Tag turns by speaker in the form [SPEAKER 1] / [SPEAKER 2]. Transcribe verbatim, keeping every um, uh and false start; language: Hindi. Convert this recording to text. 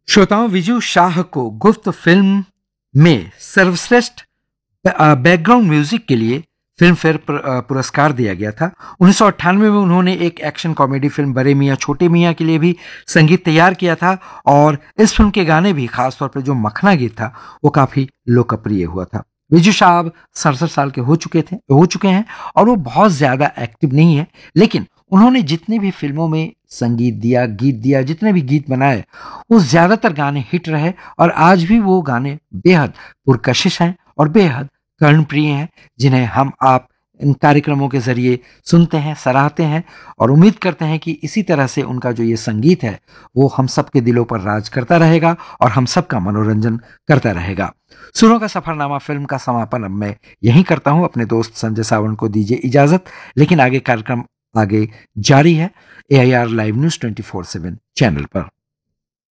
[SPEAKER 1] श्रोताओं, विजू शाह को गुफ्त फिल्म में सर्वश्रेष्ठ बैकग्राउंड म्यूजिक के लिए फिल्म फेयर पुरस्कार दिया गया था। उन्नीस सौ अट्ठानवे में उन्होंने एक एक्शन कॉमेडी फिल्म बड़े मियाँ छोटे मियाँ के लिए भी संगीत तैयार किया था और इस फिल्म के गाने भी, खासतौर पर जो मखना गीत था, वो काफी लोकप्रिय हुआ था। विजू शाह अब सड़सठ साल के हो चुके थे हो चुके हैं और वो बहुत ज्यादा एक्टिव नहीं है, लेकिन उन्होंने जितने भी फिल्मों में संगीत दिया, गीत दिया, जितने भी गीत बनाए, वो ज्यादातर गाने हिट रहे और आज भी वो गाने बेहद पुरकशिश हैं और बेहद कर्णप्रिय हैं, जिन्हें हम आप इन कार्यक्रमों के जरिए सुनते हैं, सराहते हैं और उम्मीद करते हैं कि इसी तरह से उनका जो ये संगीत है वो हम सबके दिलों पर राज करता रहेगा और हम सबका मनोरंजन करता रहेगा। सुरों का सफरनामा फिल्म का समापन अब मैं यहीं करता हूं। अपने दोस्त संजय सावंत को दीजिए इजाजत, लेकिन आगे कार्यक्रम आगे जारी है ए I R live news twenty four seven channel पर।